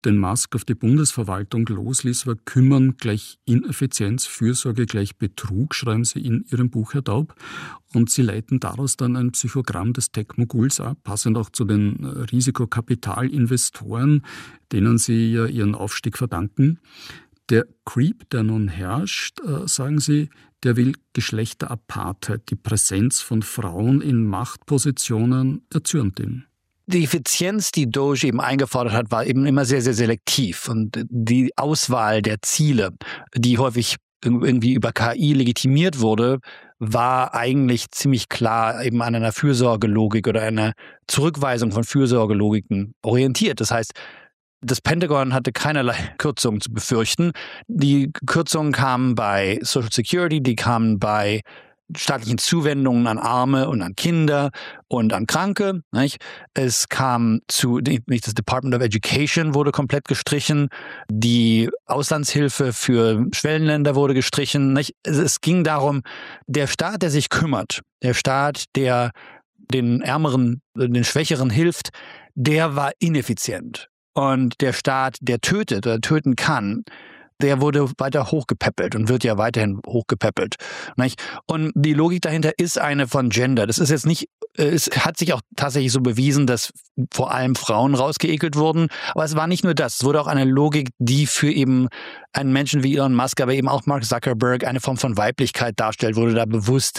den Musk auf die Bundesverwaltung losließ, war Kümmern gleich Ineffizienz, Fürsorge gleich Betrug, schreiben Sie in Ihrem Buch, Herr Daub. Und Sie leiten daraus dann ein Psychogramm des Tech-Moguls ab, passend auch zu den Risikokapitalinvestoren, denen Sie ja Ihren Aufstieg verdanken. Der Creep, der nun herrscht, sagen Sie, der will Geschlechterapartheit, die Präsenz von Frauen in Machtpositionen, erzürnt ihn. Die Effizienz, die Doge eben eingefordert hat, war eben immer sehr, sehr selektiv. Und die Auswahl der Ziele, die häufig irgendwie über KI legitimiert wurde, war eigentlich ziemlich klar eben an einer Fürsorgelogik oder einer Zurückweisung von Fürsorgelogiken orientiert. Das heißt, das Pentagon hatte keinerlei Kürzungen zu befürchten. Die Kürzungen kamen bei Social Security, die kamen bei staatlichen Zuwendungen an Arme und an Kinder und an Kranke. Nicht? Es kam zu, das Department of Education wurde komplett gestrichen, die Auslandshilfe für Schwellenländer wurde gestrichen. Nicht? Es ging darum, der Staat, der sich kümmert, der Staat, der den Ärmeren, den Schwächeren hilft, der war ineffizient. Und der Staat, der tötet oder töten kann, der wurde weiter hochgepäppelt und wird ja weiterhin hochgepäppelt. Nicht? Und die Logik dahinter ist eine von Gender. Das ist jetzt nicht, es hat sich auch tatsächlich so bewiesen, dass vor allem Frauen rausgeekelt wurden. Aber es war nicht nur das. Es wurde auch eine Logik, die für eben einen Menschen wie Elon Musk, aber eben auch Mark Zuckerberg eine Form von Weiblichkeit darstellt, wurde da bewusst.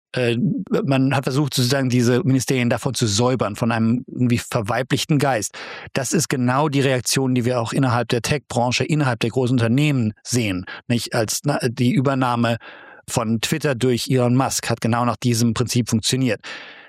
Man hat versucht, sozusagen diese Ministerien davon zu säubern, von einem irgendwie verweiblichten Geist. Das ist genau die Reaktion, die wir auch innerhalb der Tech-Branche, innerhalb der großen Unternehmen sehen. Nicht als die Übernahme von Twitter durch Elon Musk hat genau nach diesem Prinzip funktioniert.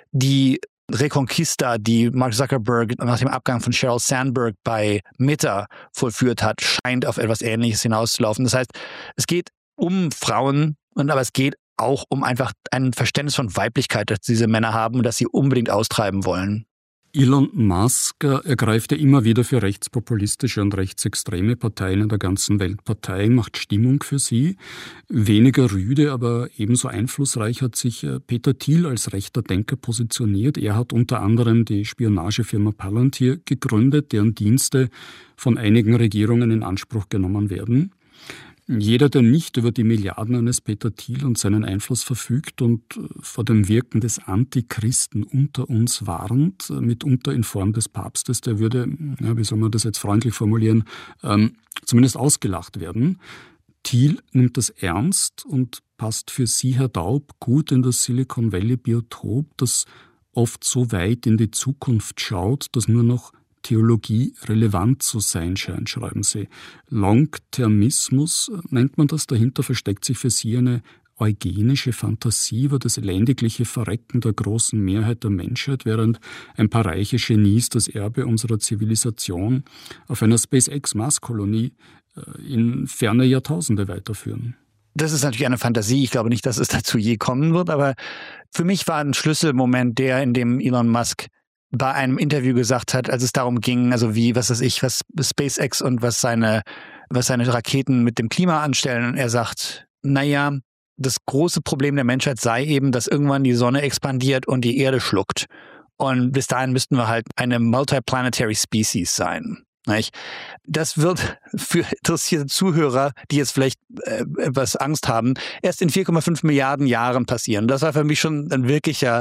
Die Reconquista, die Mark Zuckerberg nach dem Abgang von Sheryl Sandberg bei Meta vollführt hat, scheint auf etwas Ähnliches hinauszulaufen. Das heißt, es geht um Frauen, aber es geht auch um einfach ein Verständnis von Weiblichkeit, das diese Männer haben und das sie unbedingt austreiben wollen. Elon Musk ergreift ja immer wieder für rechtspopulistische und rechtsextreme Parteien in der ganzen Welt Partei, macht Stimmung für sie. Weniger rüde, aber ebenso einflussreich hat sich Peter Thiel als rechter Denker positioniert. Er hat unter anderem die Spionagefirma Palantir gegründet, deren Dienste von einigen Regierungen in Anspruch genommen werden. Jeder, der nicht über die Milliarden eines Peter Thiel und seinen Einfluss verfügt und vor dem Wirken des Antichristen unter uns warnt, mitunter in Form des Papstes, der würde, wie soll man das jetzt freundlich formulieren, zumindest ausgelacht werden. Thiel nimmt das ernst und passt für Sie, Herr Daub, gut in das Silicon Valley Biotop, das oft so weit in die Zukunft schaut, dass nur noch Theologie relevant zu sein scheint, schreiben Sie. Longtermismus nennt man das. Dahinter versteckt sich für Sie eine eugenische Fantasie über das elendigliche Verrecken der großen Mehrheit der Menschheit, während ein paar reiche Genies das Erbe unserer Zivilisation auf einer SpaceX-Marskolonie in ferne Jahrtausende weiterführen. Das ist natürlich eine Fantasie. Ich glaube nicht, dass es dazu je kommen wird. Aber für mich war ein Schlüsselmoment der, in dem Elon Musk bei einem Interview gesagt hat, als es darum ging, also wie, was SpaceX und was seine Raketen mit dem Klima anstellen. Und er sagt, naja, das große Problem der Menschheit sei eben, dass irgendwann die Sonne expandiert und die Erde schluckt. Und bis dahin müssten wir halt eine multiplanetary Species sein. Nicht? Das wird für interessierte Zuhörer, die jetzt vielleicht etwas Angst haben, erst in 4,5 Milliarden Jahren passieren. Das war für mich schon ein wirklicher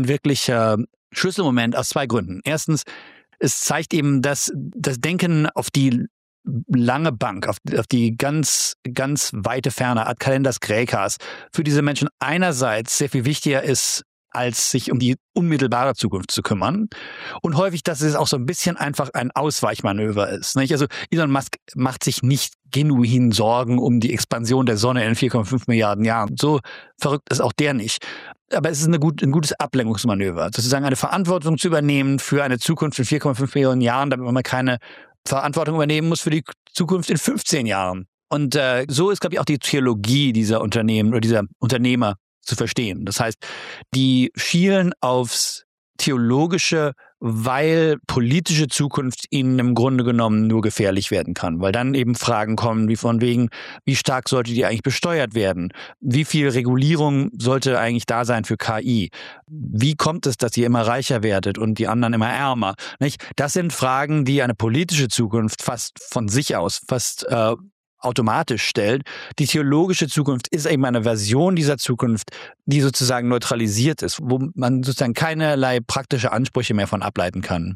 Schlüsselmoment aus zwei Gründen. Erstens, es zeigt eben, dass das Denken auf die lange Bank, auf die ganz, ganz weite Ferne, ad calendas graecas, für diese Menschen einerseits sehr viel wichtiger ist, als sich um die unmittelbare Zukunft zu kümmern. Und häufig, dass es auch so ein bisschen einfach ein Ausweichmanöver ist. Nicht? Also Elon Musk macht sich nicht genuin Sorgen um die Expansion der Sonne in 4,5 Milliarden Jahren. So verrückt ist auch der nicht. Aber es ist ein gutes Ablenkungsmanöver, sozusagen eine Verantwortung zu übernehmen für eine Zukunft in 4,5 Millionen Jahren, damit man keine Verantwortung übernehmen muss für die Zukunft in 15 Jahren. Und so ist, glaube ich, auch die Theologie dieser Unternehmen oder dieser Unternehmer zu verstehen. Das heißt, die schielen aufs theologische weil politische Zukunft ihnen im Grunde genommen nur gefährlich werden kann. Weil dann eben Fragen kommen, wie von wegen, wie stark sollte die eigentlich besteuert werden? Wie viel Regulierung sollte eigentlich da sein für KI? Wie kommt es, dass ihr immer reicher werdet und die anderen immer ärmer? Nicht? Das sind Fragen, die eine politische Zukunft fast von sich aus, fast automatisch stellt. Die theologische Zukunft ist eben eine Version dieser Zukunft, die sozusagen neutralisiert ist, wo man sozusagen keinerlei praktische Ansprüche mehr von ableiten kann.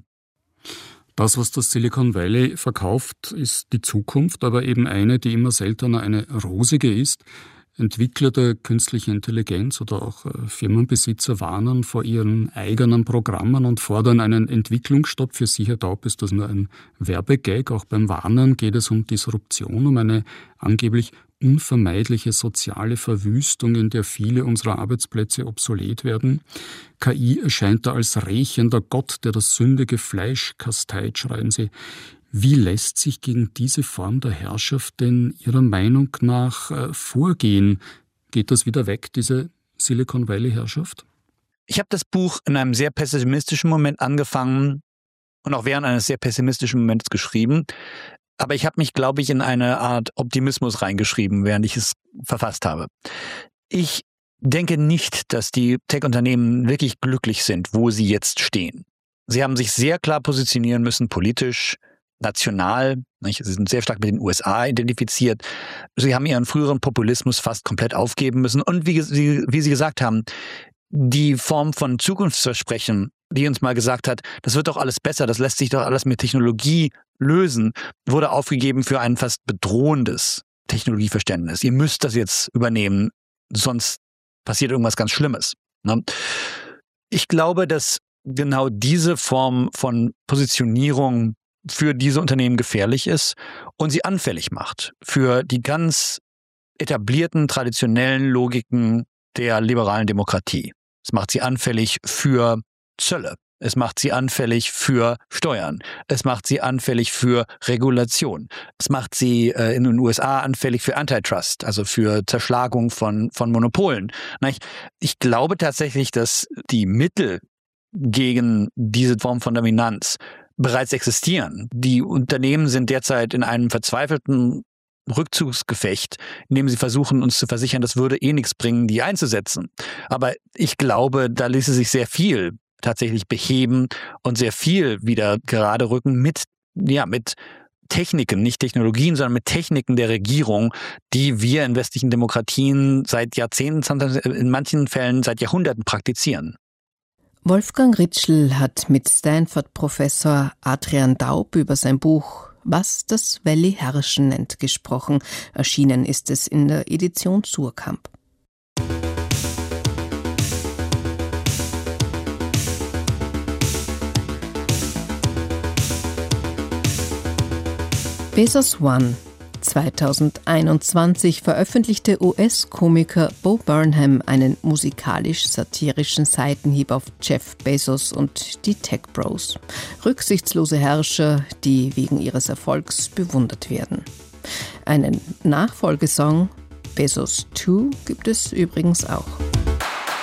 Das, was das Silicon Valley verkauft, ist die Zukunft, aber eben eine, die immer seltener eine rosige ist. Entwickler der künstlichen Intelligenz oder auch Firmenbesitzer warnen vor ihren eigenen Programmen und fordern einen Entwicklungsstopp. Für sie, Herr Daub, ist das nur ein Werbegag. Auch beim Warnen geht es um Disruption, um eine angeblich unvermeidliche soziale Verwüstung, in der viele unserer Arbeitsplätze obsolet werden. KI erscheint da als rächender Gott, der das sündige Fleisch kasteit, schreiben sie. Wie lässt sich gegen diese Form der Herrschaft denn Ihrer Meinung nach vorgehen? Geht das wieder weg, diese Silicon Valley-Herrschaft? Ich habe das Buch in einem sehr pessimistischen Moment angefangen und auch während eines sehr pessimistischen Moments geschrieben. Aber ich habe mich, glaube ich, in eine Art Optimismus reingeschrieben, während ich es verfasst habe. Ich denke nicht, dass die Tech-Unternehmen wirklich glücklich sind, wo sie jetzt stehen. Sie haben sich sehr klar positionieren müssen, politisch, national, nicht? Sie sind sehr stark mit den USA identifiziert. Sie haben ihren früheren Populismus fast komplett aufgeben müssen. Und wie Sie gesagt haben, die Form von Zukunftsversprechen, die uns mal gesagt hat, das wird doch alles besser, das lässt sich doch alles mit Technologie lösen, wurde aufgegeben für ein fast bedrohendes Technologieverständnis. Ihr müsst das jetzt übernehmen, sonst passiert irgendwas ganz Schlimmes. Ne? Ich glaube, dass genau diese Form von Positionierung für diese Unternehmen gefährlich ist und sie anfällig macht für die ganz etablierten, traditionellen Logiken der liberalen Demokratie. Es macht sie anfällig für Zölle. Es macht sie anfällig für Steuern. Es macht sie anfällig für Regulation. Es macht sie in den USA anfällig für Antitrust, also für Zerschlagung von Monopolen. Ich glaube tatsächlich, dass die Mittel gegen diese Form von Dominanz bereits existieren. Die Unternehmen sind derzeit in einem verzweifelten Rückzugsgefecht, in dem sie versuchen, uns zu versichern, das würde eh nichts bringen, die einzusetzen. Aber ich glaube, da ließe sich sehr viel tatsächlich beheben und sehr viel wieder gerade rücken mit Techniken, nicht Technologien, sondern mit Techniken der Regierung, die wir in westlichen Demokratien seit Jahrzehnten, in manchen Fällen seit Jahrhunderten praktizieren. Wolfgang Ritschl hat mit Stanford-Professor Adrian Daub über sein Buch »Was das Valley herrschen nennt« gesprochen. Erschienen ist es in der Edition Suhrkamp. Bezos One. 2021 veröffentlichte US-Komiker Bo Burnham einen musikalisch-satirischen Seitenhieb auf Jeff Bezos und die Tech-Bros. Rücksichtslose Herrscher, die wegen ihres Erfolgs bewundert werden. Einen Nachfolgesong, Bezos 2, gibt es übrigens auch.